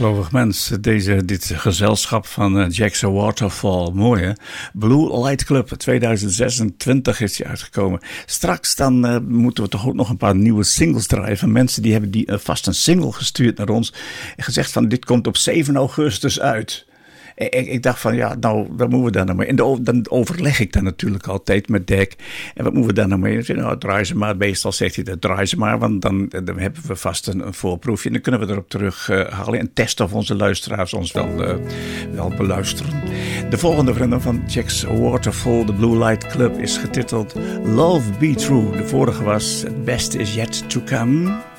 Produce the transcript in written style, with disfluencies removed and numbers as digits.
gelovig mens. Dit gezelschap van Jackson Waterfall. Mooi hè? Blue Light Club 2026 is die uitgekomen. Straks dan moeten we toch ook nog een paar nieuwe singles draaien. Van mensen die hebben vast een single gestuurd naar ons. En gezegd van dit komt op 7 augustus uit. Ik dacht van ja, nou, wat moeten we daar nou mee? En dan overleg ik dan natuurlijk altijd met Dick. En wat moeten we daar nou mee? Nou, draai ze maar. Meestal zegt hij dat draai ze maar. Want dan hebben we vast een voorproefje. En dan kunnen we erop terughalen. En testen of onze luisteraars ons wel beluisteren. De volgende vrienden van Jackson Waterfall, The Blue Light Club, is getiteld Love Be True. De vorige was Het Beste Is Yet To Come.